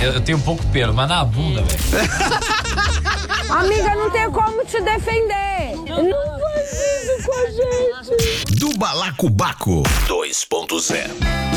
Eu tenho pouco pelo, mas na bunda, velho. Amiga, não tem como te defender. Não faz isso com a gente. Do Balacobaco 2.0.